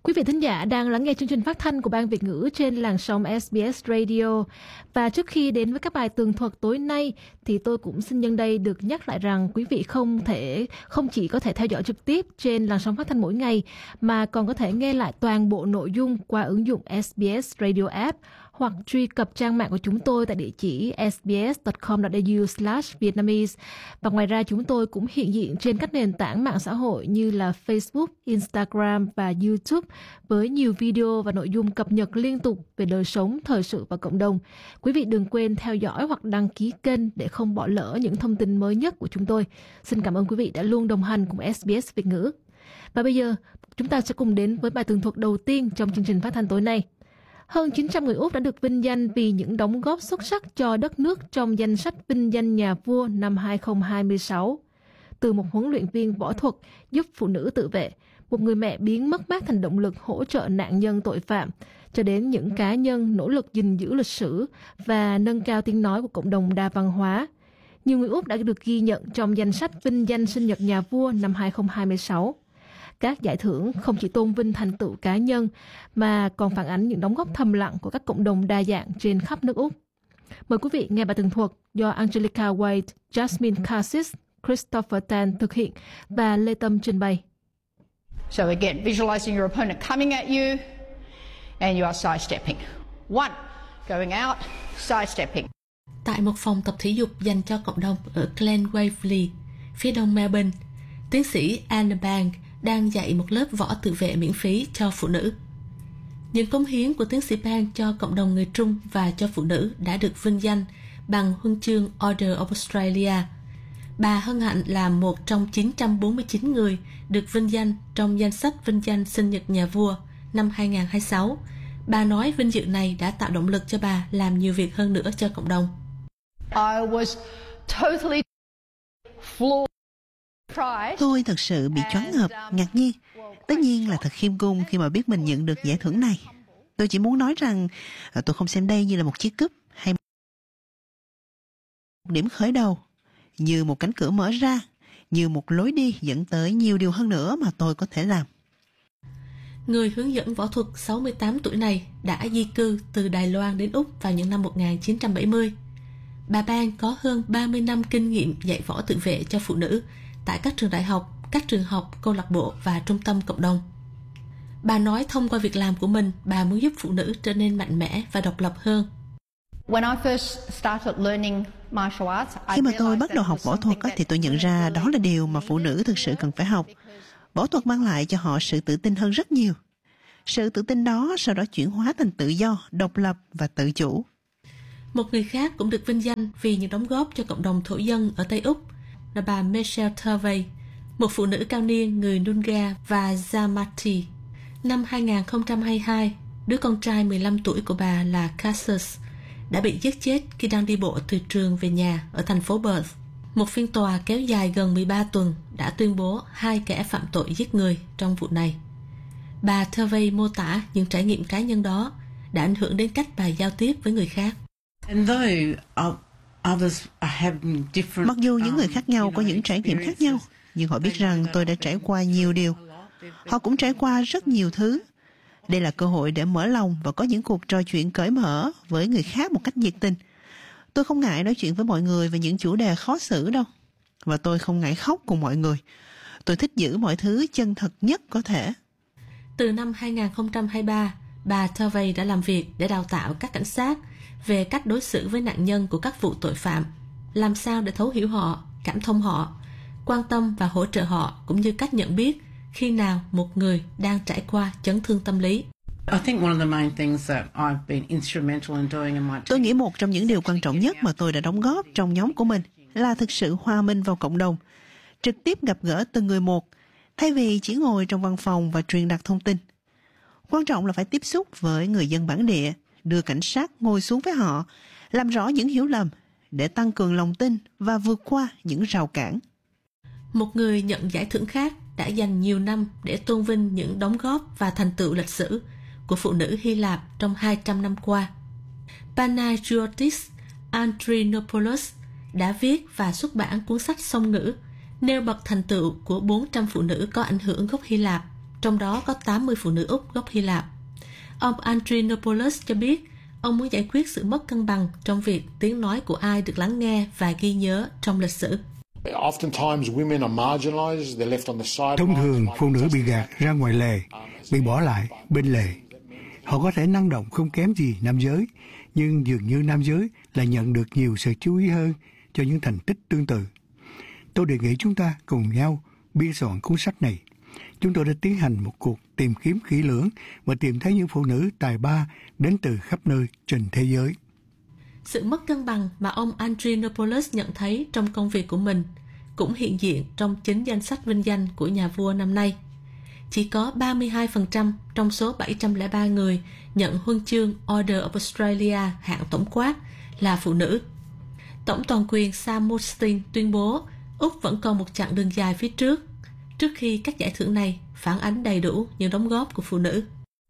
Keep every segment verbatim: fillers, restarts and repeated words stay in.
Quý vị thính giả đang lắng nghe chương trình phát thanh của Ban Việt ngữ trên làn sóng ét bê ét Radio. Và trước khi đến với các bài tường thuật tối nay thì tôi cũng xin nhân đây được nhắc lại rằng quý vị không thể không chỉ có thể theo dõi trực tiếp trên làn sóng phát thanh mỗi ngày mà còn có thể nghe lại toàn bộ nội dung qua ứng dụng ét bê ét Radio App hoặc truy cập trang mạng của chúng tôi tại địa chỉ s b s dot com dot a u slash vietnamese. Và ngoài ra chúng tôi cũng hiện diện trên các nền tảng mạng xã hội như là Facebook, Instagram và YouTube với nhiều video và nội dung cập nhật liên tục về đời sống, thời sự và cộng đồng. Quý vị đừng quên theo dõi hoặc đăng ký kênh để không bỏ lỡ những thông tin mới nhất của chúng tôi. Xin cảm ơn quý vị đã luôn đồng hành cùng ét bê ét Việt ngữ. Và bây giờ chúng ta sẽ cùng đến với bài tường thuật đầu tiên trong chương trình phát thanh tối nay. Hơn chín trăm người Úc đã được vinh danh vì những đóng góp xuất sắc cho đất nước trong danh sách vinh danh nhà vua năm hai không hai sáu. Từ một huấn luyện viên võ thuật giúp phụ nữ tự vệ, một người mẹ biến mất mát thành động lực hỗ trợ nạn nhân tội phạm, cho đến những cá nhân nỗ lực gìn giữ lịch sử và nâng cao tiếng nói của cộng đồng đa văn hóa. Nhiều người Úc đã được ghi nhận trong danh sách vinh danh sinh nhật nhà vua năm hai không hai sáu. Các giải thưởng không chỉ tôn vinh thành tựu cá nhân mà còn phản ánh những đóng góp thầm lặng của các cộng đồng đa dạng trên khắp nước Úc. Mời quý vị nghe bài tường thuật do Angelica White, Jasmine Cassis, Christopher Tan thực hiện và Lê Tâm trình bày. So again, visualizing your opponent coming at you and you are sidestepping. One, going out, sidestepping. Tại một phòng tập thể dục dành cho cộng đồng ở Glen Waverley, phía đông Melbourne, tiến sĩ Anna Bang đang dạy một lớp võ tự vệ miễn phí cho phụ nữ. Những cống hiến của tiến sĩ Bang cho cộng đồng người Trung và cho phụ nữ đã được vinh danh bằng huân chương Order of Australia. Bà hân hạnh là một trong chín trăm bốn mươi chín người được vinh danh trong danh sách vinh danh sinh nhật nhà vua năm hai không hai sáu. Bà nói vinh dự này đã tạo động lực cho bà làm nhiều việc hơn nữa cho cộng đồng. I was totally floored. Tôi thật sự bị choáng ngợp, ngạc nhiên. Tất nhiên là thật khiêm cung khi mà biết mình nhận được giải thưởng này. Tôi chỉ muốn nói rằng tôi không xem đây như là một chiếc cúp hay một điểm khởi đầu, như một cánh cửa mở ra, như một lối đi dẫn tới nhiều điều hơn nữa mà tôi có thể làm. Người hướng dẫn võ thuật sáu mươi tám tuổi này đã di cư từ Đài Loan đến Úc vào những năm một nghìn chín trăm bảy mươi. Bà Bang có hơn ba mươi năm kinh nghiệm dạy võ tự vệ cho phụ nữ tại các trường đại học, các trường học, câu lạc bộ và trung tâm cộng đồng. Bà nói thông qua việc làm của mình, bà muốn giúp phụ nữ trở nên mạnh mẽ và độc lập hơn. Khi mà tôi bắt đầu học võ thuật thì tôi nhận ra đó là điều mà phụ nữ thực sự cần phải học. Võ thuật mang lại cho họ sự tự tin hơn rất nhiều. Sự tự tin đó sau đó chuyển hóa thành tự do, độc lập và tự chủ. Một người khác cũng được vinh danh vì những đóng góp cho cộng đồng thổ dân ở Tây Úc là bà Michelle Turvey, một phụ nữ cao niên người Noongar và Zamati. Năm hai không hai hai, đứa con trai mười lăm tuổi của bà là Cassius đã bị giết chết khi đang đi bộ từ trường về nhà ở thành phố Perth. Một phiên tòa kéo dài gần mười ba tuần đã tuyên bố hai kẻ phạm tội giết người trong vụ này. Bà Turvey mô tả những trải nghiệm cá nhân đó đã ảnh hưởng đến cách bà giao tiếp với người khác. Mặc dù những người khác nhau có những trải nghiệm khác nhau, nhưng họ biết rằng tôi đã trải qua nhiều điều. Họ cũng trải qua rất nhiều thứ. Đây là cơ hội để mở lòng và có những cuộc trò chuyện cởi mở với người khác một cách nhiệt tình. Tôi không ngại nói chuyện với mọi người về những chủ đề khó xử đâu. Và tôi không ngại khóc cùng mọi người. Tôi thích giữ mọi thứ chân thật nhất có thể. Từ năm hai không hai ba, bà Turvey đã làm việc để đào tạo các cảnh sát về cách đối xử với nạn nhân của các vụ tội phạm, làm sao để thấu hiểu họ, cảm thông họ, quan tâm và hỗ trợ họ, cũng như cách nhận biết khi nào một người đang trải qua chấn thương tâm lý. Tôi nghĩ một trong những điều quan trọng nhất mà tôi đã đóng góp trong nhóm của mình là thực sự hòa minh vào cộng đồng, trực tiếp gặp gỡ từng người một, thay vì chỉ ngồi trong văn phòng và truyền đạt thông tin. Quan trọng là phải tiếp xúc với người dân bản địa, đưa cảnh sát ngồi xuống với họ, làm rõ những hiểu lầm để tăng cường lòng tin và vượt qua những rào cản. Một người nhận giải thưởng khác đã dành nhiều năm để tôn vinh những đóng góp và thành tựu lịch sử của phụ nữ Hy Lạp trong hai trăm năm qua. Panagiotis Andrinopoulos đã viết và xuất bản cuốn sách song ngữ nêu bật thành tựu của bốn trăm phụ nữ có ảnh hưởng gốc Hy Lạp trong đó có tám mươi phụ nữ Úc gốc Hy Lạp. Ông Andrinopoulos cho biết ông muốn giải quyết sự mất cân bằng trong việc tiếng nói của ai được lắng nghe và ghi nhớ trong lịch sử. Thông thường, phụ nữ bị gạt ra ngoài lề, bị bỏ lại bên lề. Họ có thể năng động không kém gì nam giới, nhưng dường như nam giới lại nhận được nhiều sự chú ý hơn cho những thành tích tương tự. Tôi đề nghị chúng ta cùng nhau biên soạn cuốn sách này. Chúng tôi đã tiến hành một cuộc tìm kiếm kỹ lưỡng và tìm thấy những phụ nữ tài ba đến từ khắp nơi trên thế giới. Sự mất cân bằng mà ông Andrinopoulos nhận thấy trong công việc của mình cũng hiện diện trong chính danh sách vinh danh của nhà vua năm nay. Chỉ có ba mươi hai phần trăm trong số bảy trăm lẻ ba người nhận huân chương Order of Australia hạng tổng quát là phụ nữ. Tổng toàn quyền Sam Mostyn tuyên bố Úc vẫn còn một chặng đường dài phía trước, trước khi các giải thưởng này phản ánh đầy đủ những đóng góp của phụ nữ.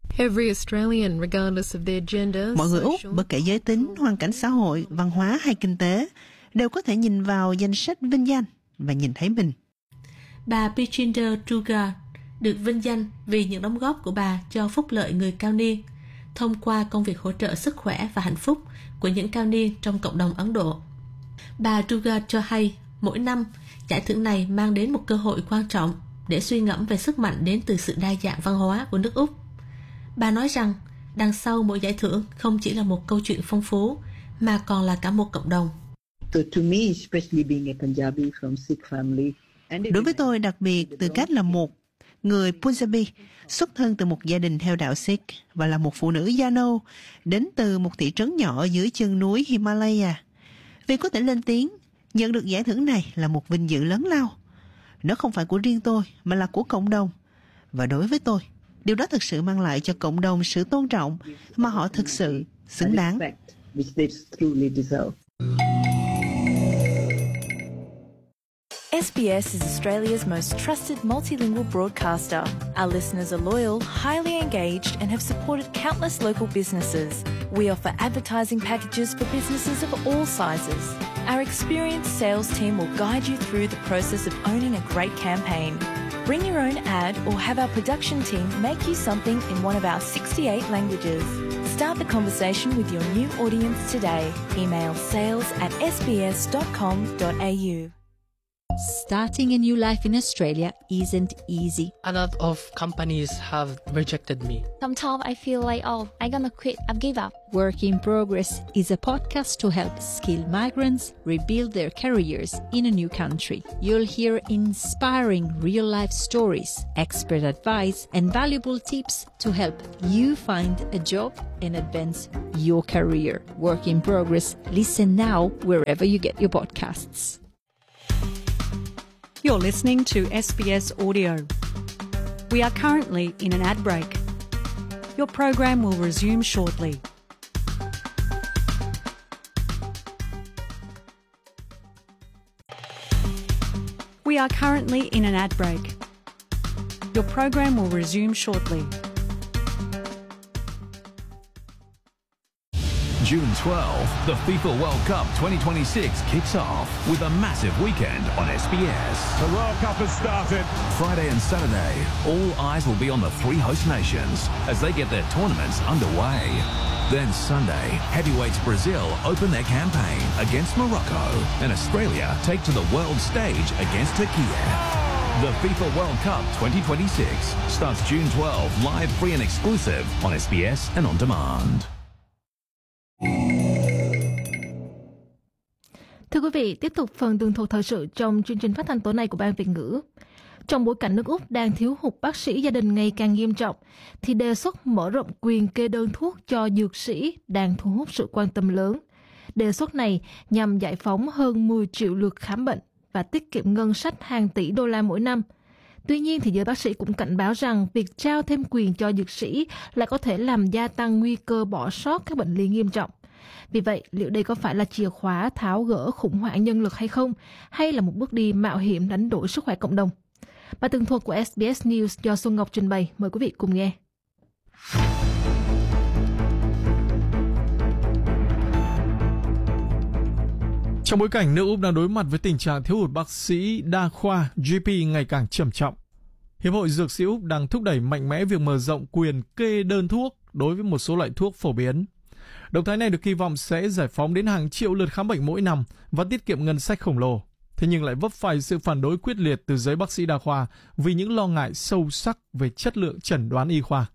Mọi người Úc, bất kể giới tính, hoàn cảnh xã hội, văn hóa hay kinh tế, đều có thể nhìn vào danh sách vinh danh và nhìn thấy mình. Bà Pichinder Dugar được vinh danh vì những đóng góp của bà cho phúc lợi người cao niên, thông qua công việc hỗ trợ sức khỏe và hạnh phúc của những cao niên trong cộng đồng Ấn Độ. Bà Dugar cho hay, mỗi năm, giải thưởng này mang đến một cơ hội quan trọng để suy ngẫm về sức mạnh đến từ sự đa dạng văn hóa của nước Úc. Bà nói rằng, đằng sau mỗi giải thưởng không chỉ là một câu chuyện phong phú, mà còn là cả một cộng đồng. Đối với tôi, đặc biệt tư cách là một người Punjabi, xuất thân từ một gia đình theo đạo Sikh và là một phụ nữ da nâu, đến từ một thị trấn nhỏ dưới chân núi Himalaya. Vì có thể lên tiếng, nhận được giải thưởng này là một vinh dự lớn lao. Nó không phải của riêng tôi, mà là của cộng đồng. Và đối với tôi, điều đó thực sự mang lại cho cộng đồng sự tôn trọng mà họ thực sự xứng đáng. S B S is Australia's most trusted multilingual broadcaster. Our listeners are loyal, highly engaged, and have supported countless local businesses. We offer advertising packages for businesses of all sizes. Our experienced sales team will guide you through the process of owning a great campaign. Bring your own ad or have our production team make you something in one of our sixty-eight languages. Start the conversation with your new audience today. Email sales at s b s dot com dot a u. Starting a new life in Australia isn't easy. A lot of companies have rejected me. Sometimes I feel like, oh, I'm gonna quit, I've give up. Work in Progress is a podcast to help skilled migrants rebuild their careers in a new country. You'll hear inspiring real-life stories, expert advice, and valuable tips to help you find a job and advance your career. Work in Progress. Listen now wherever you get your podcasts. You're listening to S B S Audio. We are currently in an ad break. Your program will resume shortly. We are currently in an ad break. Your program will resume shortly. June twelfth, the FIFA World Cup twenty twenty-six kicks off with a massive weekend on S B S. The World Cup has started. Friday and Saturday, all eyes will be on the three host nations as they get their tournaments underway. Then Sunday, heavyweights Brazil open their campaign against Morocco, and Australia take to the world stage against Turkey. The FIFA World Cup twenty twenty-six starts June twelfth, live, free and exclusive on S B S and on demand. Thưa quý vị, tiếp tục phần tường thuật thời sự trong chương trình phát thanh tối nay của Ban Việt ngữ. Trong bối cảnh nước Úc đang thiếu hụt bác sĩ gia đình ngày càng nghiêm trọng, thì đề xuất mở rộng quyền kê đơn thuốc cho dược sĩ đang thu hút sự quan tâm lớn. Đề xuất này nhằm giải phóng hơn mười triệu lượt khám bệnh và tiết kiệm ngân sách hàng tỷ đô la mỗi năm. Tuy nhiên, thì giới bác sĩ cũng cảnh báo rằng việc trao thêm quyền cho dược sĩ lại có thể làm gia tăng nguy cơ bỏ sót các bệnh lý nghiêm trọng. Vì vậy, liệu đây có phải là chìa khóa tháo gỡ khủng hoảng nhân lực hay không, hay là một bước đi mạo hiểm đánh đổi sức khỏe cộng đồng? Bài tường thuật của S B S News do Xuân Ngọc trình bày. Mời quý vị cùng nghe. Trong bối cảnh nước Úc đang đối mặt với tình trạng thiếu hụt bác sĩ đa khoa G P ngày càng trầm trọng, Hiệp hội Dược sĩ Úc đang thúc đẩy mạnh mẽ việc mở rộng quyền kê đơn thuốc đối với một số loại thuốc phổ biến. Động thái này được kỳ vọng sẽ giải phóng đến hàng triệu lượt khám bệnh mỗi năm và tiết kiệm ngân sách khổng lồ. Thế nhưng lại vấp phải sự phản đối quyết liệt từ giới bác sĩ đa khoa vì những lo ngại sâu sắc về chất lượng chẩn đoán y khoa.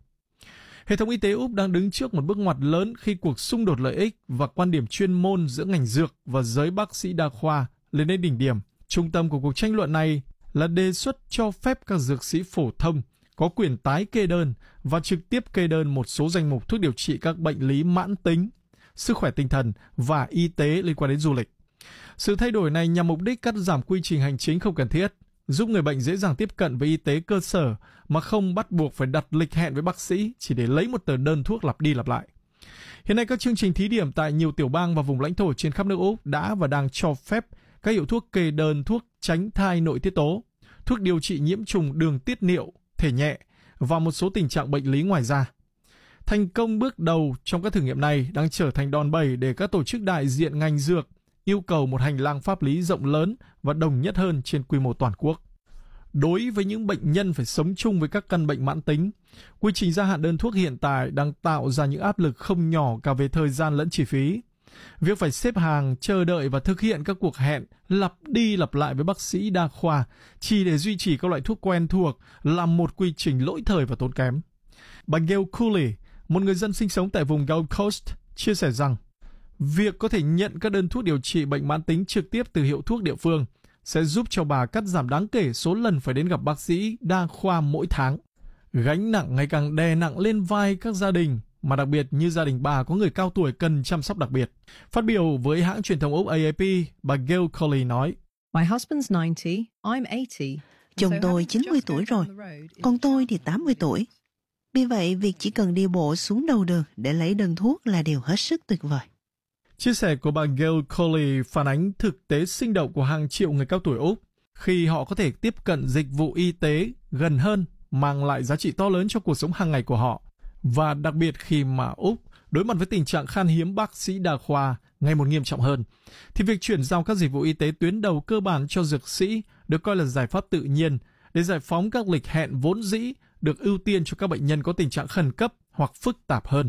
Hệ thống y tế Úc đang đứng trước một bước ngoặt lớn khi cuộc xung đột lợi ích và quan điểm chuyên môn giữa ngành dược và giới bác sĩ đa khoa lên đến đỉnh điểm. Trung tâm của cuộc tranh luận này là đề xuất cho phép các dược sĩ phổ thông có quyền tái kê đơn và trực tiếp kê đơn một số danh mục thuốc điều trị các bệnh lý mãn tính, sức khỏe tinh thần và y tế liên quan đến du lịch. Sự thay đổi này nhằm mục đích cắt giảm quy trình hành chính không cần thiết, giúp người bệnh dễ dàng tiếp cận với y tế cơ sở mà không bắt buộc phải đặt lịch hẹn với bác sĩ chỉ để lấy một tờ đơn thuốc lặp đi lặp lại. Hiện nay các chương trình thí điểm tại nhiều tiểu bang và vùng lãnh thổ trên khắp nước Úc đã và đang cho phép các hiệu thuốc kê đơn thuốc tránh thai nội tiết tố, thuốc điều trị nhiễm trùng đường tiết niệu, thể nhẹ và một số tình trạng bệnh lý ngoài da. Thành công bước đầu trong các thử nghiệm này đang trở thành đòn bẩy để các tổ chức đại diện ngành dược yêu cầu một hành lang pháp lý rộng lớn và đồng nhất hơn trên quy mô toàn quốc. Đối với những bệnh nhân phải sống chung với các căn bệnh mãn tính, quy trình gia hạn đơn thuốc hiện tại đang tạo ra những áp lực không nhỏ cả về thời gian lẫn chi phí. Việc phải xếp hàng, chờ đợi và thực hiện các cuộc hẹn lặp đi lặp lại với bác sĩ đa khoa chỉ để duy trì các loại thuốc quen thuộc là một quy trình lỗi thời và tốn kém. Bà Gail Cooley, một người dân sinh sống tại vùng Gold Coast, chia sẻ rằng việc có thể nhận các đơn thuốc điều trị bệnh mãn tính trực tiếp từ hiệu thuốc địa phương sẽ giúp cho bà cắt giảm đáng kể số lần phải đến gặp bác sĩ đa khoa mỗi tháng. Gánh nặng ngày càng đè nặng lên vai các gia đình, mà đặc biệt như gia đình bà có người cao tuổi cần chăm sóc đặc biệt. Phát biểu với hãng truyền thông Úc A A P, bà Gail Colley nói: My husband's ninety, I'm eighty. Chồng tôi chín mươi tuổi rồi, còn tôi thì tám mươi tuổi. Vì vậy, việc chỉ cần đi bộ xuống đầu đường để lấy đơn thuốc là điều hết sức tuyệt vời. Chia sẻ của bà Gail Colley phản ánh thực tế sinh động của hàng triệu người cao tuổi Úc khi họ có thể tiếp cận dịch vụ y tế gần hơn, mang lại giá trị to lớn cho cuộc sống hàng ngày của họ. Và đặc biệt khi mà Úc đối mặt với tình trạng khan hiếm bác sĩ đa khoa ngày một nghiêm trọng hơn, thì việc chuyển giao các dịch vụ y tế tuyến đầu cơ bản cho dược sĩ được coi là giải pháp tự nhiên để giải phóng các lịch hẹn vốn dĩ được ưu tiên cho các bệnh nhân có tình trạng khẩn cấp hoặc phức tạp hơn.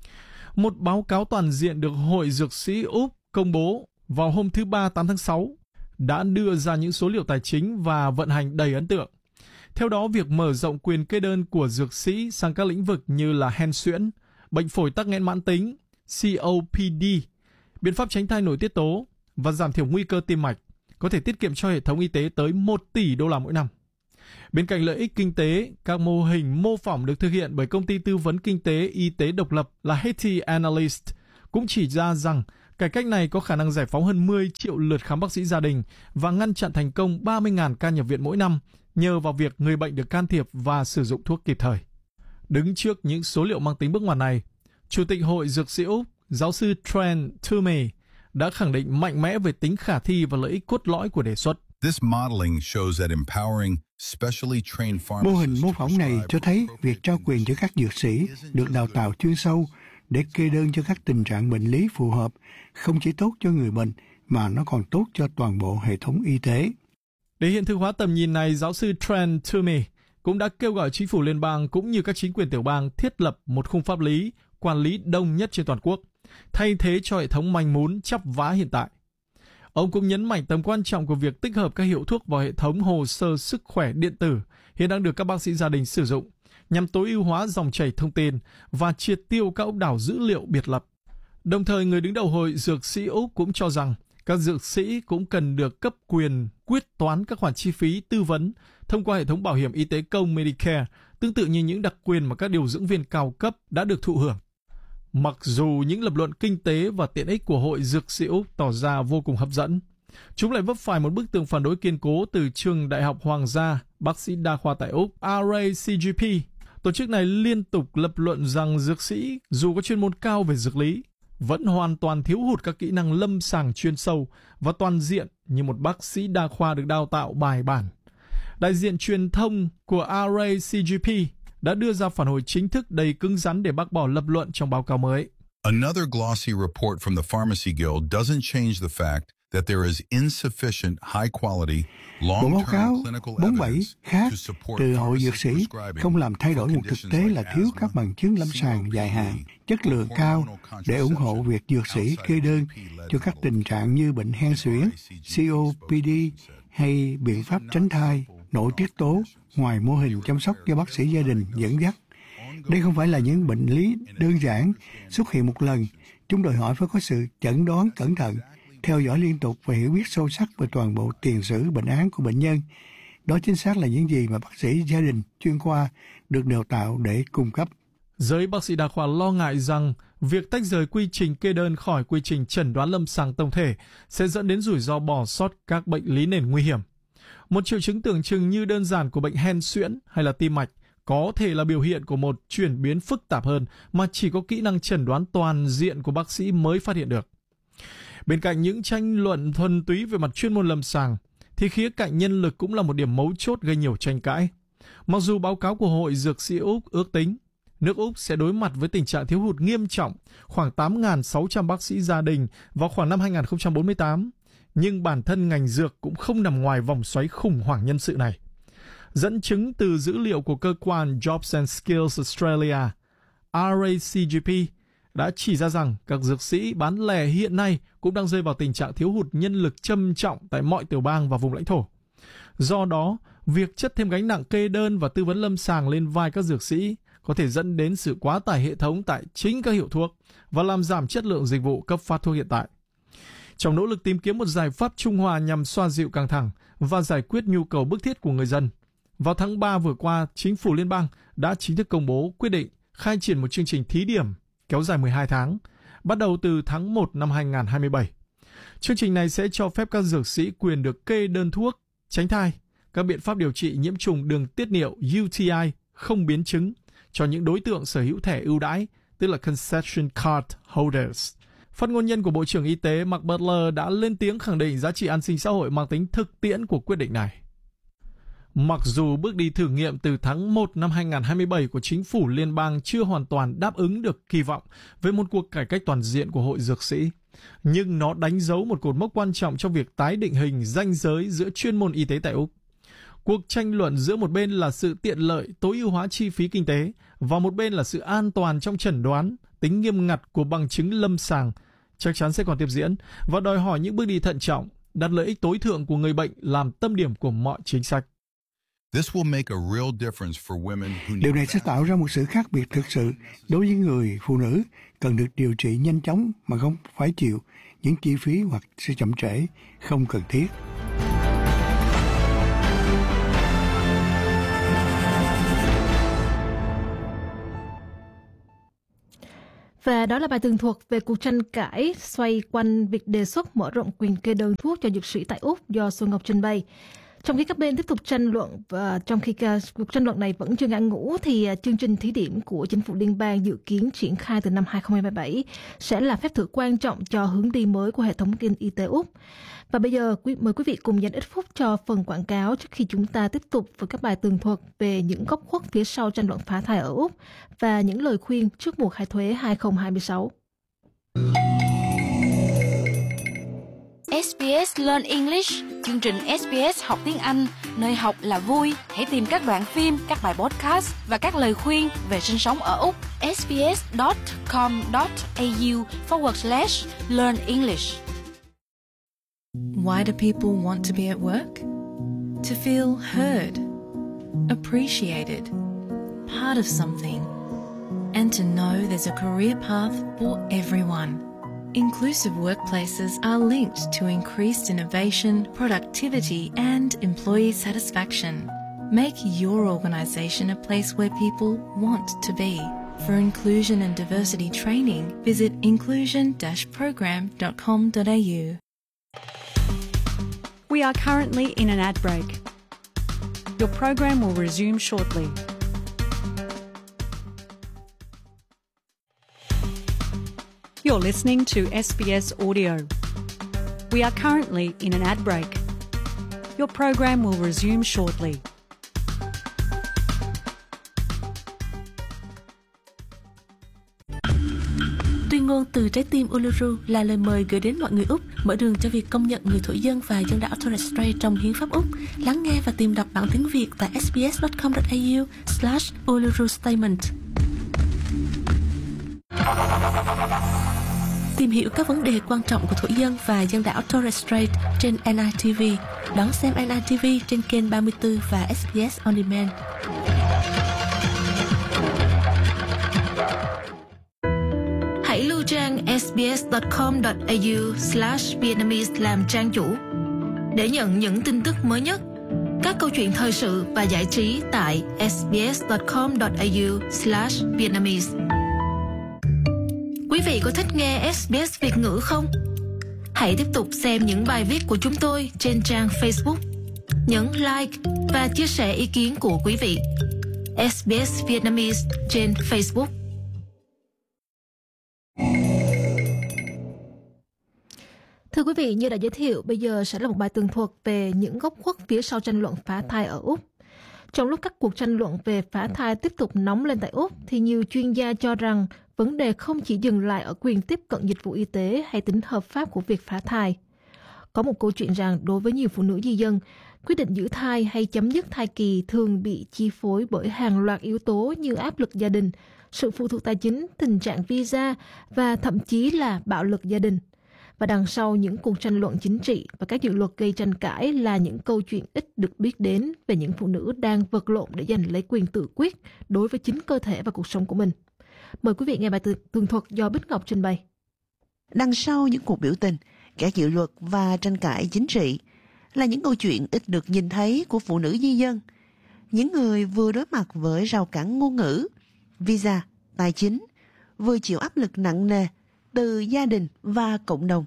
Một báo cáo toàn diện được Hội Dược sĩ Úc công bố vào hôm thứ Ba tám tháng sáu đã đưa ra những số liệu tài chính và vận hành đầy ấn tượng. Theo đó, việc mở rộng quyền kê đơn của dược sĩ sang các lĩnh vực như là hen suyễn, bệnh phổi tắc nghẽn mãn tính, C O P D, biện pháp tránh thai nội tiết tố và giảm thiểu nguy cơ tim mạch có thể tiết kiệm cho hệ thống y tế tới một tỷ đô la mỗi năm. Bên cạnh lợi ích kinh tế, các mô hình mô phỏng được thực hiện bởi công ty tư vấn kinh tế y tế độc lập là Hattie Analyst cũng chỉ ra rằng cải cách này có khả năng giải phóng hơn mười triệu lượt khám bác sĩ gia đình và ngăn chặn thành công ba mươi nghìn ca nhập viện mỗi năm nhờ vào việc người bệnh được can thiệp và sử dụng thuốc kịp thời. Đứng trước những số liệu mang tính bước ngoặt này, Chủ tịch Hội Dược sĩ Úc, giáo sư Trent Toomey, đã khẳng định mạnh mẽ về tính khả thi và lợi ích cốt lõi của đề xuất. Mô hình mô phỏng này cho thấy việc trao quyền cho các dược sĩ được đào tạo chuyên sâu để kê đơn cho các tình trạng bệnh lý phù hợp không chỉ tốt cho người bệnh mà nó còn tốt cho toàn bộ hệ thống y tế. Để hiện thực hóa tầm nhìn này, giáo sư Trent Toomey cũng đã kêu gọi chính phủ liên bang cũng như các chính quyền tiểu bang thiết lập một khung pháp lý quản lý đông nhất trên toàn quốc, thay thế cho hệ thống manh mún chắp vá hiện tại. Ông cũng nhấn mạnh tầm quan trọng của việc tích hợp các hiệu thuốc vào hệ thống hồ sơ sức khỏe điện tử hiện đang được các bác sĩ gia đình sử dụng nhằm tối ưu hóa dòng chảy thông tin và triệt tiêu các ốc đảo dữ liệu biệt lập. Đồng thời, người đứng đầu Hội Dược sĩ Úc cũng cho rằng các dược sĩ cũng cần được cấp quyền quyết toán các khoản chi phí tư vấn thông qua hệ thống bảo hiểm y tế công Medicare, tương tự như những đặc quyền mà các điều dưỡng viên cao cấp đã được thụ hưởng. Mặc dù những lập luận kinh tế và tiện ích của Hội Dược sĩ Úc tỏ ra vô cùng hấp dẫn, chúng lại vấp phải một bức tường phản đối kiên cố từ Trường Đại học Hoàng gia Bác sĩ Đa khoa tại Úc, R A C G P. Tổ chức này liên tục lập luận rằng dược sĩ, dù có chuyên môn cao về dược lý, vẫn hoàn toàn thiếu hụt các kỹ năng lâm sàng chuyên sâu và toàn diện như một bác sĩ đa khoa được đào tạo bài bản. Đại diện truyền thông của R A C G P đã đưa ra phản hồi chính thức đầy cứng rắn để bác bỏ lập luận trong báo cáo mới. Another glossy report from the Pharmacy Guild doesn't change the fact that there is insufficient high quality Bộ báo cáo long-term clinical bốn bảy evidence khác to support từ Hội Dược sĩ pharmacy prescribing không làm thay đổi for một thực conditions tế like là thiếu asthma, các bằng chứng lâm sàng dài hạn, chất lượng cao để ủng hộ việc dược sĩ kê đơn cho các tình trạng như bệnh hen suyễn, xê ô pê đê hay biện pháp tránh thai, nội tiết tố ngoài mô hình chăm sóc do bác sĩ gia đình dẫn dắt. Đây không phải là những bệnh lý đơn giản xuất hiện một lần, chúng đòi hỏi phải có sự chẩn đoán cẩn thận, theo dõi liên tục và hiểu biết sâu sắc về toàn bộ tiền sử bệnh án của bệnh nhân. Đó chính xác là những gì mà bác sĩ gia đình chuyên khoa được đào tạo để cung cấp. Giới bác sĩ đa khoa lo ngại rằng việc tách rời quy trình kê đơn khỏi quy trình chẩn đoán lâm sàng tổng thể sẽ dẫn đến rủi ro bỏ sót các bệnh lý nền nguy hiểm. Một triệu chứng tưởng chừng như đơn giản của bệnh hen suyễn hay là tim mạch có thể là biểu hiện của một chuyển biến phức tạp hơn mà chỉ có kỹ năng chẩn đoán toàn diện của bác sĩ mới phát hiện được. Bên cạnh những tranh luận thuần túy về mặt chuyên môn lâm sàng, thì khía cạnh nhân lực cũng là một điểm mấu chốt gây nhiều tranh cãi. Mặc dù báo cáo của Hội Dược sĩ Úc ước tính nước Úc sẽ đối mặt với tình trạng thiếu hụt nghiêm trọng, khoảng tám nghìn sáu trăm bác sĩ gia đình vào khoảng năm hai nghìn không trăm bốn mươi tám, nhưng bản thân ngành dược cũng không nằm ngoài vòng xoáy khủng hoảng nhân sự này. Dẫn chứng từ dữ liệu của cơ quan Jobs and Skills Australia, R A C G P, đã chỉ ra rằng các dược sĩ bán lẻ hiện nay cũng đang rơi vào tình trạng thiếu hụt nhân lực trầm trọng tại mọi tiểu bang và vùng lãnh thổ. Do đó, việc chất thêm gánh nặng kê đơn và tư vấn lâm sàng lên vai các dược sĩ có thể dẫn đến sự quá tải hệ thống tại chính các hiệu thuốc và làm giảm chất lượng dịch vụ cấp phát thuốc hiện tại. Trong nỗ lực tìm kiếm một giải pháp trung hòa nhằm xoa dịu căng thẳng và giải quyết nhu cầu bức thiết của người dân, vào tháng ba vừa qua, chính phủ liên bang đã chính thức công bố quyết định khai triển một chương trình thí điểm kéo dài mười hai tháng, bắt đầu từ tháng một năm hai nghìn không trăm hai mươi bảy. Chương trình này sẽ cho phép các dược sĩ quyền được kê đơn thuốc, tránh thai, các biện pháp điều trị nhiễm trùng đường tiết niệu U T I không biến chứng cho những đối tượng sở hữu thẻ ưu đãi, tức là Concession Card Holders. Phát ngôn nhân của Bộ trưởng Y tế Mark Butler đã lên tiếng khẳng định giá trị an sinh xã hội mang tính thực tiễn của quyết định này. Mặc dù bước đi thử nghiệm từ tháng một năm hai nghìn không trăm hai mươi bảy của chính phủ liên bang chưa hoàn toàn đáp ứng được kỳ vọng với một cuộc cải cách toàn diện của Hội Dược sĩ, nhưng nó đánh dấu một cột mốc quan trọng trong việc tái định hình ranh giới giữa chuyên môn y tế tại Úc. Cuộc tranh luận giữa một bên là sự tiện lợi, tối ưu hóa chi phí kinh tế và một bên là sự an toàn trong chẩn đoán, tính nghiêm ngặt của bằng chứng lâm sàng chắc chắn sẽ còn tiếp diễn và đòi hỏi những bước đi thận trọng, đặt lợi ích tối thượng của người bệnh làm tâm điểm của mọi chính sách. Điều này sẽ tạo ra một sự khác biệt thực sự đối với người phụ nữ cần được điều trị nhanh chóng mà không phải chịu những chi phí hoặc sự chậm trễ không cần thiết. Và đó là bài tường thuật về cuộc tranh cãi xoay quanh việc đề xuất mở rộng quyền kê đơn thuốc cho dược sĩ tại Úc do Xuân Ngọc trình bày. Trong khi các bên tiếp tục tranh luận và trong khi cuộc tranh luận này vẫn chưa ngã ngũ, thì chương trình thí điểm của chính phủ liên bang dự kiến triển khai từ năm hai nghìn không trăm hai mươi bảy sẽ là phép thử quan trọng cho hướng đi mới của hệ thống y tế Úc. Và bây giờ mời quý vị cùng dành ít phút cho phần quảng cáo trước khi chúng ta tiếp tục với các bài tường thuật về những góc khuất phía sau tranh luận phá thai ở Úc và những lời khuyên trước mùa khai thuế hai nghìn không trăm hai mươi sáu. ét bê ét Learn English, chương trình ét bê ét học tiếng Anh, nơi học là vui. Hãy tìm các đoạn phim, các bài podcast và các lời khuyên về sinh sống ở Úc. sbs.com.au forward slash learn English. Why do people want to be at work? To feel heard, appreciated, part of something, and to know there's a career path for everyone. Inclusive workplaces are linked to increased innovation, productivity, and employee satisfaction. Make your organisation a place where people want to be. For inclusion and diversity training, visit inclusion dash program dot com dot a u. We are currently in an ad break. Your program will resume shortly. You're listening to S B S Audio. We are currently in an ad break. Your program will resume shortly. Tuyên ngôn từ trái tim Uluru là lời mời gửi đến mọi người Úc, mở đường cho việc công nhận người thổ dân và dân đảo Torres Strait trong hiến pháp Úc. Lắng nghe và tìm đọc bản tiếng Việt tại sbs.com.au slash Uluru Statement. Tìm hiểu các vấn đề quan trọng của thổ dân và dân đảo Torres Strait trên en i ti vi. Đón xem en i ti vi trên kênh ba mươi tư và ét bê ét On Demand. Hãy lưu trang sbs.com.au slash Vietnamese làm trang chủ để nhận những tin tức mới nhất, các câu chuyện thời sự và giải trí tại sbs.com.au slash Vietnamese. Quý vị có thích nghe ét bê ét Việt ngữ không? Hãy tiếp tục xem những bài viết của chúng tôi trên trang Facebook. Nhấn like và chia sẻ ý kiến của quý vị. ét bê ét Vietnamese trên Facebook. Thưa quý vị, như đã giới thiệu, bây giờ sẽ là một bài tường thuật về những góc khuất phía sau tranh luận phá thai ở Úc. Trong lúc các cuộc tranh luận về phá thai tiếp tục nóng lên tại Úc, thì nhiều chuyên gia cho rằng vấn đề không chỉ dừng lại ở quyền tiếp cận dịch vụ y tế hay tính hợp pháp của việc phá thai. Có một câu chuyện rằng đối với nhiều phụ nữ di dân, quyết định giữ thai hay chấm dứt thai kỳ thường bị chi phối bởi hàng loạt yếu tố như áp lực gia đình, sự phụ thuộc tài chính, tình trạng visa và thậm chí là bạo lực gia đình. Và đằng sau những cuộc tranh luận chính trị và các dự luật gây tranh cãi là những câu chuyện ít được biết đến về những phụ nữ đang vật lộn để giành lấy quyền tự quyết đối với chính cơ thể và cuộc sống của mình. Mời quý vị nghe bài tường thuật do Bích Ngọc trình bày. Đằng sau những cuộc biểu tình, các dự luật và tranh cãi chính trị là những câu chuyện ít được nhìn thấy của phụ nữ di dân, những người vừa đối mặt với rào cản ngôn ngữ, visa, tài chính, vừa chịu áp lực nặng nề từ gia đình và cộng đồng.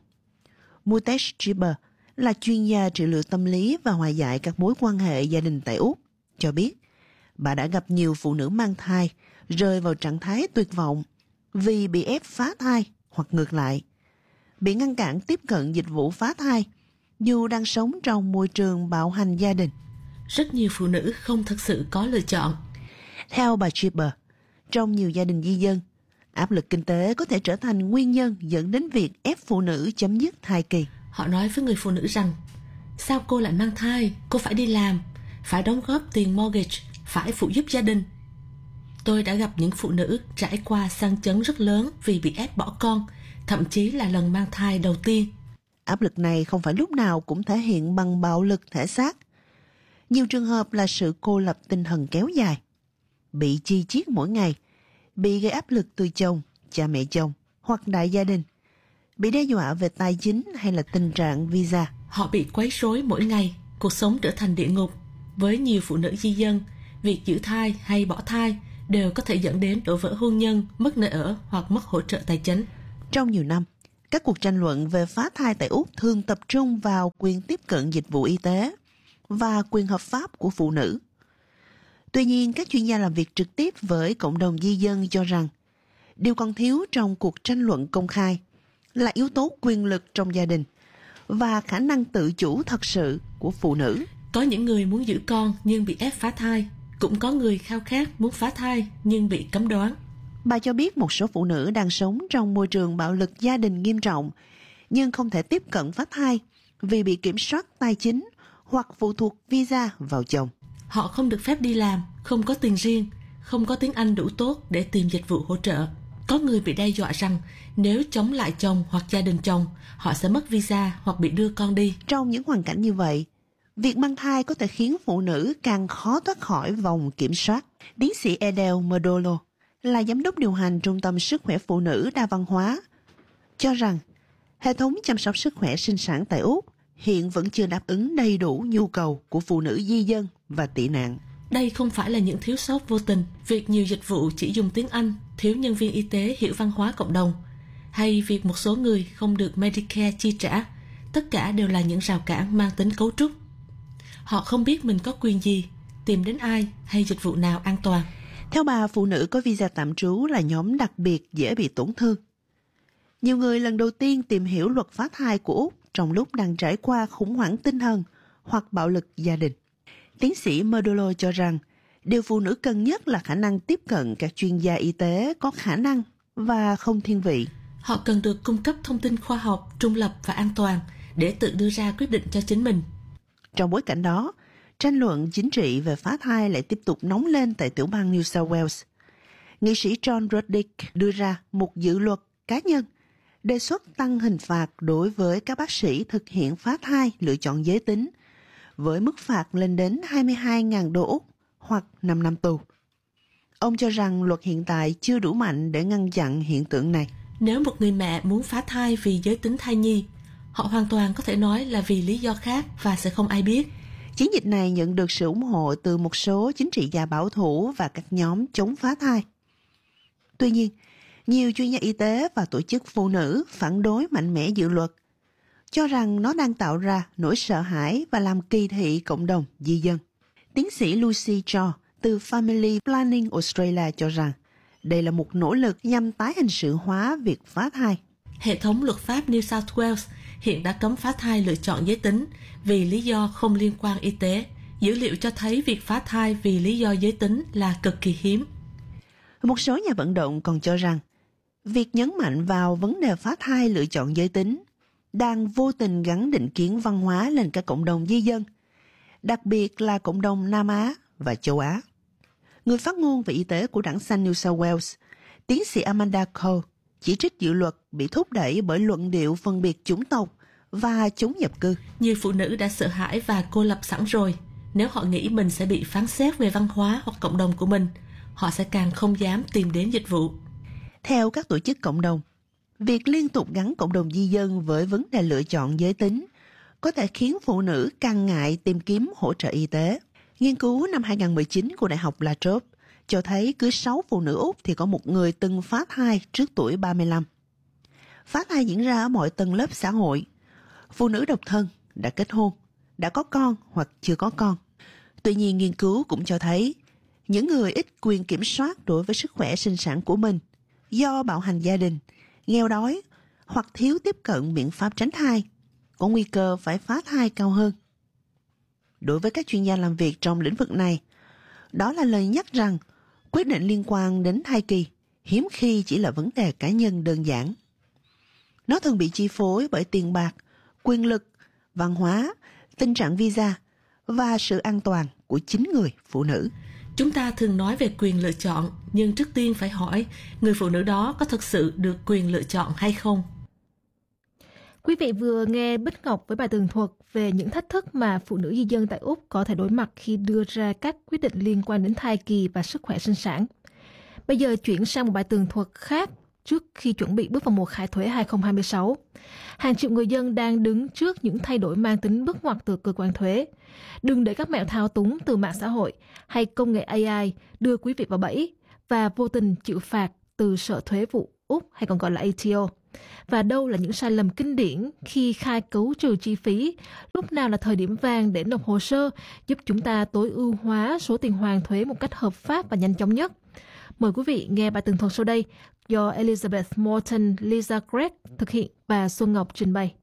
Mutesh Chiber là chuyên gia trị liệu tâm lý và hòa giải các mối quan hệ gia đình tại Úc, cho biết bà đã gặp nhiều phụ nữ mang thai rơi vào trạng thái tuyệt vọng vì bị ép phá thai hoặc ngược lại, bị ngăn cản tiếp cận dịch vụ phá thai dù đang sống trong môi trường bạo hành gia đình. Rất nhiều phụ nữ không thực sự có lựa chọn. Theo bà Chiber, trong nhiều gia đình di dân, áp lực kinh tế có thể trở thành nguyên nhân dẫn đến việc ép phụ nữ chấm dứt thai kỳ. Họ nói với người phụ nữ rằng, sao cô lại mang thai, cô phải đi làm, phải đóng góp tiền mortgage, phải phụ giúp gia đình. Tôi đã gặp những phụ nữ trải qua sang chấn rất lớn vì bị ép bỏ con, thậm chí là lần mang thai đầu tiên. Áp lực này không phải lúc nào cũng thể hiện bằng bạo lực thể xác. Nhiều trường hợp là sự cô lập tinh thần kéo dài, bị chi chiết mỗi ngày, bị gây áp lực từ chồng, cha mẹ chồng hoặc đại gia đình, bị đe dọa về tài chính hay là tình trạng visa. Họ bị quấy rối mỗi ngày, cuộc sống trở thành địa ngục. Với nhiều phụ nữ di dân, việc giữ thai hay bỏ thai đều có thể dẫn đến đổ vỡ hôn nhân, mất nơi ở hoặc mất hỗ trợ tài chính. Trong nhiều năm, các cuộc tranh luận về phá thai tại Úc thường tập trung vào quyền tiếp cận dịch vụ y tế và quyền hợp pháp của phụ nữ. Tuy nhiên, các chuyên gia làm việc trực tiếp với cộng đồng di dân cho rằng điều còn thiếu trong cuộc tranh luận công khai là yếu tố quyền lực trong gia đình và khả năng tự chủ thật sự của phụ nữ. Có những người muốn giữ con nhưng bị ép phá thai, cũng có người khao khát muốn phá thai nhưng bị cấm đoán. Bà cho biết một số phụ nữ đang sống trong môi trường bạo lực gia đình nghiêm trọng nhưng không thể tiếp cận phá thai vì bị kiểm soát tài chính hoặc phụ thuộc visa vào chồng. Họ không được phép đi làm, không có tiền riêng, không có tiếng Anh đủ tốt để tìm dịch vụ hỗ trợ. Có người bị đe dọa rằng nếu chống lại chồng hoặc gia đình chồng, họ sẽ mất visa hoặc bị đưa con đi. Trong những hoàn cảnh như vậy, việc mang thai có thể khiến phụ nữ càng khó thoát khỏi vòng kiểm soát. Tiến sĩ Edel Modolo là giám đốc điều hành Trung tâm Sức khỏe Phụ nữ đa văn hóa, cho rằng hệ thống chăm sóc sức khỏe sinh sản tại Úc hiện vẫn chưa đáp ứng đầy đủ nhu cầu của phụ nữ di dân và tị nạn. Đây không phải là những thiếu sót vô tình, việc nhiều dịch vụ chỉ dùng tiếng Anh, thiếu nhân viên y tế hiểu văn hóa cộng đồng, hay việc một số người không được Medicare chi trả, tất cả đều là những rào cản mang tính cấu trúc. Họ không biết mình có quyền gì, tìm đến ai hay dịch vụ nào an toàn. Theo bà, phụ nữ có visa tạm trú là nhóm đặc biệt dễ bị tổn thương. Nhiều người lần đầu tiên tìm hiểu luật phá thai của Úc trong lúc đang trải qua khủng hoảng tinh thần hoặc bạo lực gia đình. Tiến sĩ Modolo cho rằng điều phụ nữ cần nhất là khả năng tiếp cận các chuyên gia y tế có khả năng và không thiên vị. Họ cần được cung cấp thông tin khoa học, trung lập và an toàn để tự đưa ra quyết định cho chính mình. Trong bối cảnh đó, tranh luận chính trị về phá thai lại tiếp tục nóng lên tại tiểu bang New South Wales. Nghị sĩ John Ruddick đưa ra một dự luật cá nhân đề xuất tăng hình phạt đối với các bác sĩ thực hiện phá thai lựa chọn giới tính, với mức phạt lên đến hai mươi hai nghìn đô Úc hoặc năm năm tù. Ông cho rằng luật hiện tại chưa đủ mạnh để ngăn chặn hiện tượng này. Nếu một người mẹ muốn phá thai vì giới tính thai nhi, họ hoàn toàn có thể nói là vì lý do khác và sẽ không ai biết. Chiến dịch này nhận được sự ủng hộ từ một số chính trị gia bảo thủ và các nhóm chống phá thai. Tuy nhiên, nhiều chuyên gia y tế và tổ chức phụ nữ phản đối mạnh mẽ dự luật, cho rằng nó đang tạo ra nỗi sợ hãi và làm kỳ thị cộng đồng di dân. Tiến sĩ Lucy Shaw từ Family Planning Australia cho rằng đây là một nỗ lực nhằm tái hình sự hóa việc phá thai. Hệ thống luật pháp New South Wales hiện đã cấm phá thai lựa chọn giới tính vì lý do không liên quan y tế. Dữ liệu cho thấy việc phá thai vì lý do giới tính là cực kỳ hiếm. Một số nhà vận động còn cho rằng việc nhấn mạnh vào vấn đề phá thai lựa chọn giới tính đang vô tình gắn định kiến văn hóa lên các cộng đồng di dân, đặc biệt là cộng đồng Nam Á và châu Á. Người phát ngôn về y tế của đảng xanh New South Wales, tiến sĩ Amanda Cole, chỉ trích dự luật bị thúc đẩy bởi luận điệu phân biệt chủng tộc và chống nhập cư. Nhiều phụ nữ đã sợ hãi và cô lập sẵn rồi. Nếu họ nghĩ mình sẽ bị phán xét về văn hóa hoặc cộng đồng của mình, họ sẽ càng không dám tìm đến dịch vụ. Theo các tổ chức cộng đồng, việc liên tục gắn cộng đồng di dân với vấn đề lựa chọn giới tính có thể khiến phụ nữ càng ngại tìm kiếm hỗ trợ y tế. Nghiên cứu năm hai không một chín của Đại học La Trobe cho thấy cứ sáu phụ nữ Úc thì có một người từng phá thai trước tuổi ba mươi lăm. Phá thai diễn ra ở mọi tầng lớp xã hội. Phụ nữ độc thân, đã kết hôn, đã có con hoặc chưa có con. Tuy nhiên, nghiên cứu cũng cho thấy những người ít quyền kiểm soát đối với sức khỏe sinh sản của mình do bạo hành gia đình, nghèo đói hoặc thiếu tiếp cận biện pháp tránh thai có nguy cơ phải phá thai cao hơn. Đối với các chuyên gia làm việc trong lĩnh vực này, đó là lời nhắc rằng quyết định liên quan đến thai kỳ hiếm khi chỉ là vấn đề cá nhân đơn giản. Nó thường bị chi phối bởi tiền bạc, quyền lực, văn hóa, tình trạng visa và sự an toàn của chính người phụ nữ. Chúng ta thường nói về quyền lựa chọn, nhưng trước tiên phải hỏi người phụ nữ đó có thực sự được quyền lựa chọn hay không? Quý vị vừa nghe Bích Ngọc với bài tường thuật về những thách thức mà phụ nữ di dân tại Úc có thể đối mặt khi đưa ra các quyết định liên quan đến thai kỳ và sức khỏe sinh sản. Bây giờ chuyển sang một bài tường thuật khác trước khi chuẩn bị bước vào mùa khai thuế hai không hai sáu. Hàng triệu người dân đang đứng trước những thay đổi mang tính bước ngoặt từ cơ quan thuế. Đừng để các mẹo thao túng từ mạng xã hội hay công nghệ a i đưa quý vị vào bẫy và vô tình chịu phạt từ Sở Thuế vụ Úc hay còn gọi là a tê o. Và đâu là những sai lầm kinh điển khi khai cấu trừ chi phí, lúc nào là thời điểm vàng để nộp hồ sơ giúp chúng ta tối ưu hóa số tiền hoàn thuế một cách hợp pháp và nhanh chóng nhất. Mời quý vị nghe bài tường thuật sau đây do Elizabeth Morton, Lisa Gregg thực hiện và Xuân Ngọc trình bày.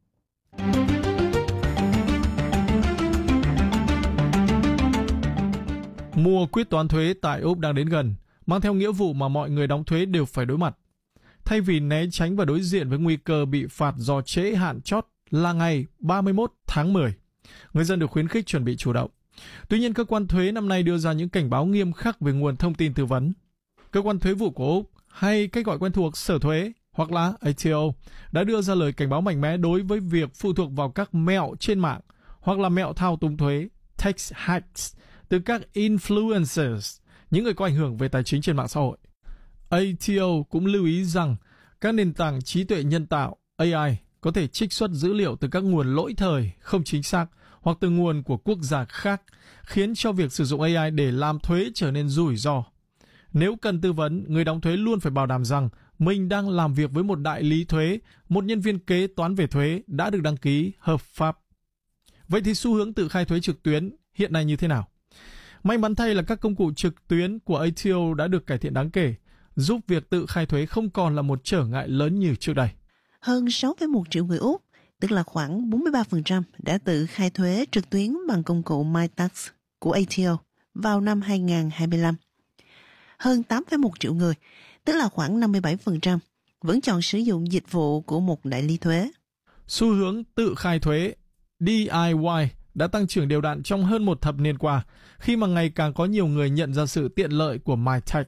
Mùa quyết toán thuế tại Úc đang đến gần, mang theo nghĩa vụ mà mọi người đóng thuế đều phải đối mặt. Thay vì né tránh và đối diện với nguy cơ bị phạt do trễ hạn chót là ngày ba mươi mốt tháng mười, người dân được khuyến khích chuẩn bị chủ động. Tuy nhiên, cơ quan thuế năm nay đưa ra những cảnh báo nghiêm khắc về nguồn thông tin tư vấn. Cơ quan thuế vụ của Úc, hay cách gọi quen thuộc Sở Thuế hoặc là a tê o, đã đưa ra lời cảnh báo mạnh mẽ đối với việc phụ thuộc vào các mẹo trên mạng hoặc là mẹo thao túng thuế, tax hacks, từ các influencers, những người có ảnh hưởng về tài chính trên mạng xã hội. a tê o cũng lưu ý rằng các nền tảng trí tuệ nhân tạo a i có thể trích xuất dữ liệu từ các nguồn lỗi thời, không chính xác hoặc từ nguồn của quốc gia khác, khiến cho việc sử dụng a i để làm thuế trở nên rủi ro. Nếu cần tư vấn, người đóng thuế luôn phải bảo đảm rằng mình đang làm việc với một đại lý thuế, một nhân viên kế toán về thuế đã được đăng ký hợp pháp. Vậy thì xu hướng tự khai thuế trực tuyến hiện nay như thế nào? May mắn thay là các công cụ trực tuyến của a tê o đã được cải thiện đáng kể, giúp việc tự khai thuế không còn là một trở ngại lớn như trước đây. Hơn sáu phẩy một triệu người Úc, tức là khoảng bốn mươi ba phần trăm, đã tự khai thuế trực tuyến bằng công cụ MyTax của a tê o vào năm hai không hai lăm. Hơn tám phẩy một triệu người, tức là khoảng năm mươi bảy phần trăm, vẫn chọn sử dụng dịch vụ của một đại lý thuế. Xu hướng tự khai thuế D I Y đã tăng trưởng đều đặn trong hơn một thập niên qua, khi mà ngày càng có nhiều người nhận ra sự tiện lợi của MyTax.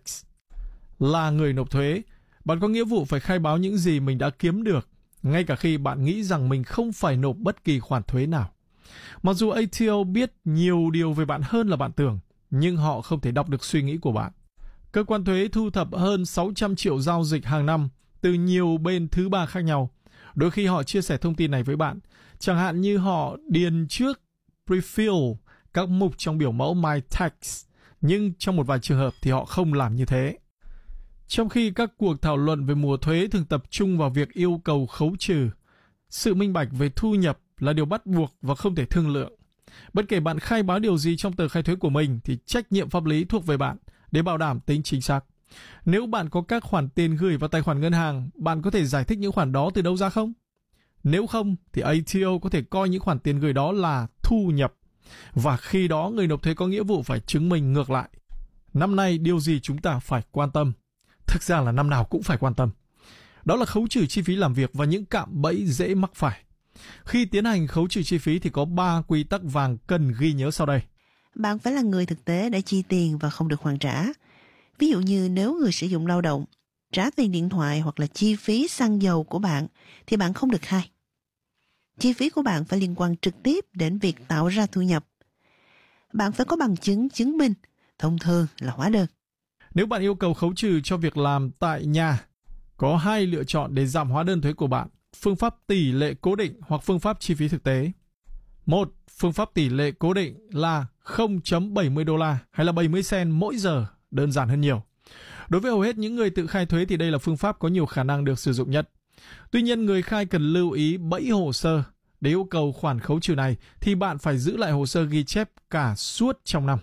Là người nộp thuế, bạn có nghĩa vụ phải khai báo những gì mình đã kiếm được, ngay cả khi bạn nghĩ rằng mình không phải nộp bất kỳ khoản thuế nào. Mặc dù A T O biết nhiều điều về bạn hơn là bạn tưởng, nhưng họ không thể đọc được suy nghĩ của bạn. Cơ quan thuế thu thập hơn sáu trăm triệu giao dịch hàng năm từ nhiều bên thứ ba khác nhau. Đôi khi họ chia sẻ thông tin này với bạn, chẳng hạn như họ điền trước prefill các mục trong biểu mẫu MyTax, nhưng trong một vài trường hợp thì họ không làm như thế. Trong khi các cuộc thảo luận về mùa thuế thường tập trung vào việc yêu cầu khấu trừ, sự minh bạch về thu nhập là điều bắt buộc và không thể thương lượng. Bất kể bạn khai báo điều gì trong tờ khai thuế của mình thì trách nhiệm pháp lý thuộc về bạn để bảo đảm tính chính xác. Nếu bạn có các khoản tiền gửi vào tài khoản ngân hàng, bạn có thể giải thích những khoản đó từ đâu ra không? Nếu không, thì A T O có thể coi những khoản tiền gửi đó là thu nhập. Và khi đó, người nộp thuế có nghĩa vụ phải chứng minh ngược lại. Năm nay, điều gì chúng ta phải quan tâm? Thực ra là năm nào cũng phải quan tâm. Đó là khấu trừ chi phí làm việc và những cạm bẫy dễ mắc phải. Khi tiến hành khấu trừ chi phí thì có ba quy tắc vàng cần ghi nhớ sau đây. Bạn phải là người thực tế đã chi tiền và không được hoàn trả. Ví dụ như nếu người sử dụng lao động trả tiền điện thoại hoặc là chi phí xăng dầu của bạn thì bạn không được khai. Chi phí của bạn phải liên quan trực tiếp đến việc tạo ra thu nhập. Bạn phải có bằng chứng chứng minh, thông thường là hóa đơn. Nếu bạn yêu cầu khấu trừ cho việc làm tại nhà, có hai lựa chọn để giảm hóa đơn thuế của bạn: phương pháp tỷ lệ cố định hoặc phương pháp chi phí thực tế. Một, phương pháp tỷ lệ cố định là không phẩy bảy mươi đô la hay là bảy mươi cent mỗi giờ, đơn giản hơn nhiều. Đối với hầu hết những người tự khai thuế thì đây là phương pháp có nhiều khả năng được sử dụng nhất. Tuy nhiên, người khai cần lưu ý bẫy hồ sơ. Để yêu cầu khoản khấu trừ này thì bạn phải giữ lại hồ sơ ghi chép cả suốt trong năm.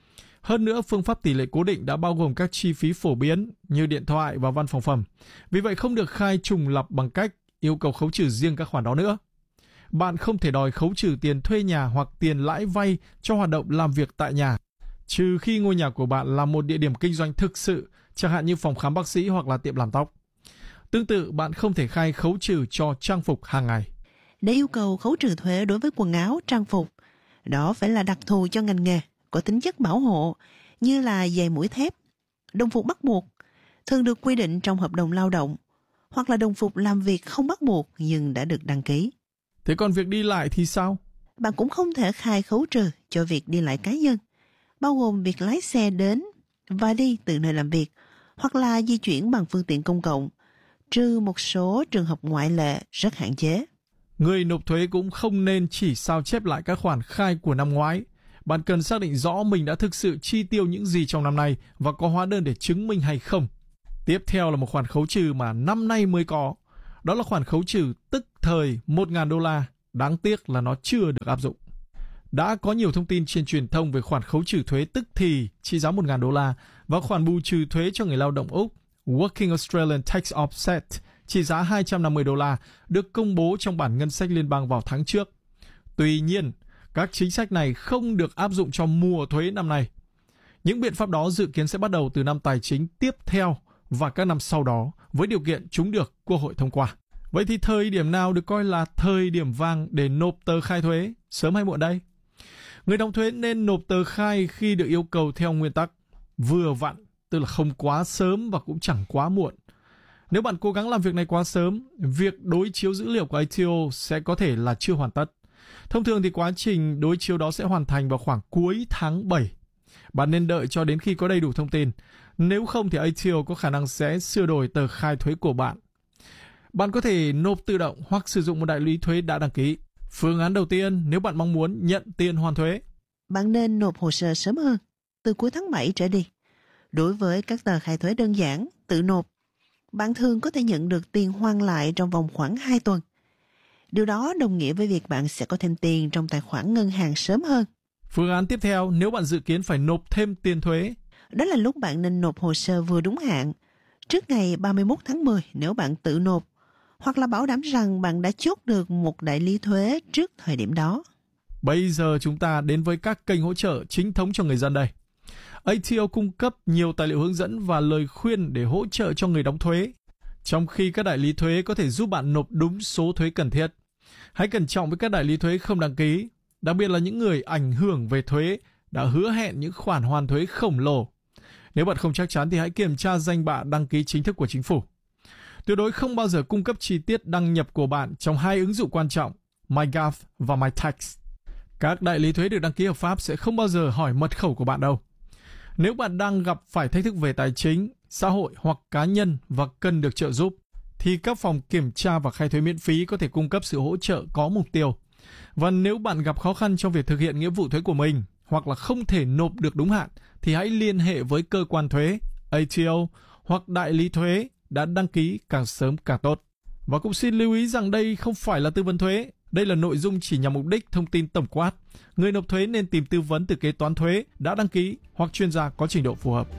Hơn nữa, phương pháp tỷ lệ cố định đã bao gồm các chi phí phổ biến như điện thoại và văn phòng phẩm. Vì vậy không được khai trùng lặp bằng cách yêu cầu khấu trừ riêng các khoản đó nữa. Bạn không thể đòi khấu trừ tiền thuê nhà hoặc tiền lãi vay cho hoạt động làm việc tại nhà, trừ khi ngôi nhà của bạn là một địa điểm kinh doanh thực sự, chẳng hạn như phòng khám bác sĩ hoặc là tiệm làm tóc. Tương tự, bạn không thể khai khấu trừ cho trang phục hàng ngày. Để yêu cầu khấu trừ thuế đối với quần áo, trang phục, đó phải là đặc thù cho ngành nghề, có tính chất bảo hộ, như là giày mũi thép, đồng phục bắt buộc, thường được quy định trong hợp đồng lao động, hoặc là đồng phục làm việc không bắt buộc nhưng đã được đăng ký. Thế còn việc đi lại thì sao? Bạn cũng không thể khai khấu trừ cho việc đi lại cá nhân, bao gồm việc lái xe đến và đi từ nơi làm việc, hoặc là di chuyển bằng phương tiện công cộng, trừ một số trường hợp ngoại lệ rất hạn chế. Người nộp thuế cũng không nên chỉ sao chép lại các khoản khai của năm ngoái. Bạn cần xác định rõ mình đã thực sự chi tiêu những gì trong năm nay và có hóa đơn để chứng minh hay không. Tiếp theo là một khoản khấu trừ mà năm nay mới có. Đó là khoản khấu trừ tức thời một nghìn đô la. Đáng tiếc là nó chưa được áp dụng. Đã có nhiều thông tin trên truyền thông về khoản khấu trừ thuế tức thì trị giá một nghìn đô la và khoản bù trừ thuế cho người lao động Úc, Working Australian Tax Offset, trị giá hai trăm năm mươi đô la, được công bố trong bản ngân sách liên bang vào tháng trước. Tuy nhiên, các chính sách này không được áp dụng cho mùa thuế năm nay. Những biện pháp đó dự kiến sẽ bắt đầu từ năm tài chính tiếp theo và các năm sau đó, với điều kiện chúng được Quốc hội thông qua. Vậy thì thời điểm nào được coi là thời điểm vàng để nộp tờ khai thuế, sớm hay muộn đây? Người đóng thuế nên nộp tờ khai khi được yêu cầu theo nguyên tắc vừa vặn, tức là không quá sớm và cũng chẳng quá muộn. Nếu bạn cố gắng làm việc này quá sớm, việc đối chiếu dữ liệu của A T O sẽ có thể là chưa hoàn tất. Thông thường thì quá trình đối chiếu đó sẽ hoàn thành vào khoảng cuối tháng bảy. Bạn nên đợi cho đến khi có đầy đủ thông tin. Nếu không thì A T O có khả năng sẽ sửa đổi tờ khai thuế của bạn. Bạn có thể nộp tự động hoặc sử dụng một đại lý thuế đã đăng ký. Phương án đầu tiên, nếu bạn mong muốn nhận tiền hoàn thuế, bạn nên nộp hồ sơ sớm hơn, từ cuối tháng bảy trở đi. Đối với các tờ khai thuế đơn giản, tự nộp, bạn thường có thể nhận được tiền hoàn lại trong vòng khoảng hai tuần. Điều đó đồng nghĩa với việc bạn sẽ có thêm tiền trong tài khoản ngân hàng sớm hơn. Phương án tiếp theo, nếu bạn dự kiến phải nộp thêm tiền thuế, đó là lúc bạn nên nộp hồ sơ vừa đúng hạn, trước ngày ba mươi mốt tháng mười nếu bạn tự nộp, hoặc là bảo đảm rằng bạn đã chốt được một đại lý thuế trước thời điểm đó. Bây giờ chúng ta đến với các kênh hỗ trợ chính thống cho người dân đây. A T O cung cấp nhiều tài liệu hướng dẫn và lời khuyên để hỗ trợ cho người đóng thuế. trong khi các đại lý thuế có thể giúp bạn nộp đúng số thuế cần thiết. Hãy cẩn trọng với các đại lý thuế không đăng ký, đặc biệt là những người ảnh hưởng về thuế đã hứa hẹn những khoản hoàn thuế khổng lồ. Nếu bạn không chắc chắn thì hãy kiểm tra danh bạ đăng ký chính thức của chính phủ. Tuyệt đối không bao giờ cung cấp chi tiết đăng nhập của bạn trong hai ứng dụng quan trọng MyGov và MyTax. Các đại lý thuế được đăng ký hợp pháp sẽ không bao giờ hỏi mật khẩu của bạn đâu. Nếu bạn đang gặp phải thách thức về tài chính, xã hội hoặc cá nhân và cần được trợ giúp, thì các phòng kiểm tra và khai thuế miễn phí có thể cung cấp sự hỗ trợ có mục tiêu. Và nếu bạn gặp khó khăn trong việc thực hiện nghĩa vụ thuế của mình hoặc là không thể nộp được đúng hạn, thì hãy liên hệ với cơ quan thuế, A T O hoặc đại lý thuế đã đăng ký càng sớm càng tốt. Và cũng xin lưu ý rằng đây không phải là tư vấn thuế. Đây là nội dung chỉ nhằm mục đích thông tin tổng quát. Người nộp thuế nên tìm tư vấn từ kế toán thuế đã đăng ký hoặc chuyên gia có trình độ phù hợp.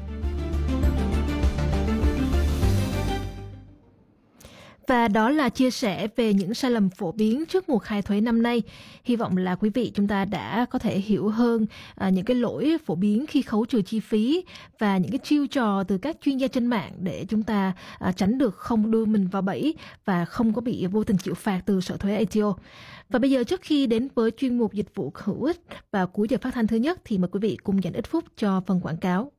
Và đó là chia sẻ về những sai lầm phổ biến trước mùa khai thuế năm nay. Hy vọng là quý vị chúng ta đã có thể hiểu hơn à, những cái lỗi phổ biến khi khấu trừ chi phí và những cái chiêu trò từ các chuyên gia trên mạng để chúng ta à, tránh được không đưa mình vào bẫy và không có bị vô tình chịu phạt từ sở thuế A T O. Và bây giờ trước khi đến với chuyên mục dịch vụ hữu ích và cuối giờ phát thanh thứ nhất thì mời quý vị cùng dành ít phút cho phần quảng cáo.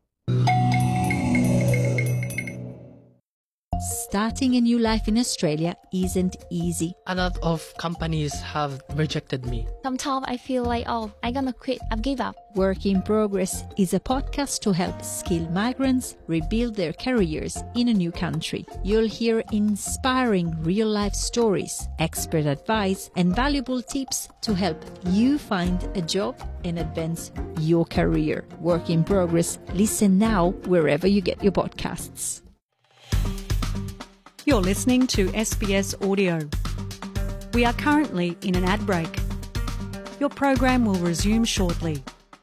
Starting a new life in Australia isn't easy. A lot of companies have rejected me. Sometimes I feel like, oh, I'm gonna quit, I've give up. Work in Progress is a podcast to help skilled migrants rebuild their careers in a new country. You'll hear inspiring real-life stories, expert advice, and valuable tips to help you find a job and advance your career. Work in Progress. Listen now wherever you get your podcasts. You're listening to S B S Audio. We are currently in an ad break. Your program will resume shortly.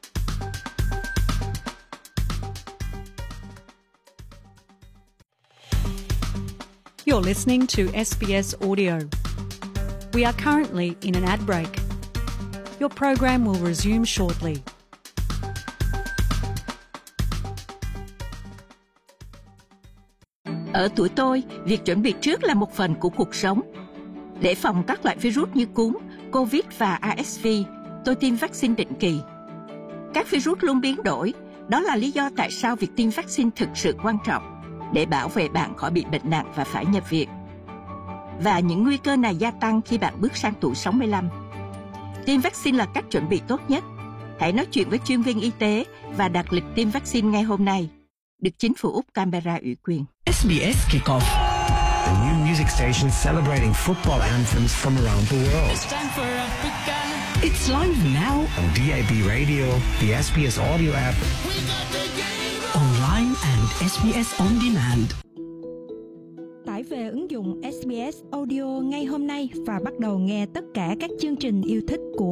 You're listening to S B S Audio. We are currently in an ad break. Your program will resume shortly. Ở tuổi tôi, việc chuẩn bị trước là một phần của cuộc sống. Để phòng các loại virus như cúm, Covid và R S V, tôi tiêm vaccine định kỳ. Các virus luôn biến đổi, đó là lý do tại sao việc tiêm vaccine thực sự quan trọng để bảo vệ bạn khỏi bị bệnh nặng và phải nhập viện. Và những nguy cơ này gia tăng khi bạn bước sang tuổi sáu mươi lăm. Tiêm vaccine là cách chuẩn bị tốt nhất. Hãy nói chuyện với chuyên viên y tế và đặt lịch tiêm vaccine ngay hôm nay. Được chính phủ Úc Canberra ủy quyền. S B S Kickoff, a new music station celebrating football anthems from around the world. It's time for Africa. It's live now on D A B Radio, the S B S audio app, online and S B S On Demand. Tải về ứng dụng S B S Audio ngay hôm nay và bắt đầu nghe tất cả các chương trình yêu thích của